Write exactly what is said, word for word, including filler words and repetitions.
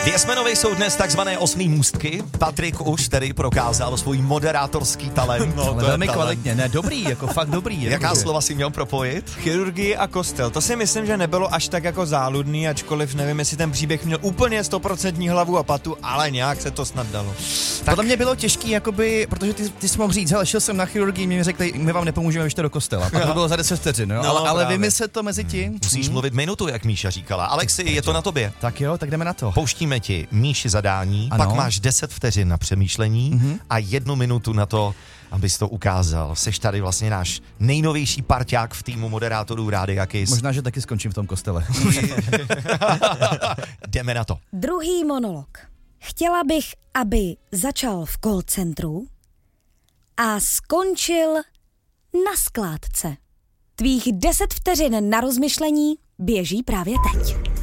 Ty Jesmenovi jsou dnes takzvané osmý můstky. Patrik už tedy prokázal svůj moderátorský talent. No, ale velmi kvalitně, ne, dobrý, jako fakt dobrý. Jaká jako, slova si měl propojit? Chirurgii a kostel. To si myslím, že nebylo až tak jako záludný, ačkoliv nevím, jestli ten příběh měl úplně stoprocentní hlavu a patu, ale nějak se to snad dalo. Tak... Podle mě bylo těžký, jakoby, protože ty, ty jsi mohl říct, hele, šel jsem na chirurgii, mi řekli, my vám nepomůžeme, běžte do kostela. Pak to bylo za deset vteřin, no, No, ale, ale právě. vymyslet to mezi tím. Musíš Hmm. mluvit minutu, jak Míša říkala. Alexi, je to na tobě. Tak jo, tak jdeme na to. Pouštíme ti Míši zadání, Ano. pak máš deset vteřin na přemýšlení Mhm. a jednu minutu na to, abys to ukázal. Seš tady vlastně náš nejnovější parťák v týmu moderátorů Rádia Kiss. Možná, že taky skončím v tom kostele. Jdeme na to. Druhý monolog. Chtěla bych, aby začal v call centru a skončil na skládce. Tvých deset vteřin na rozmyšlení běží právě teď.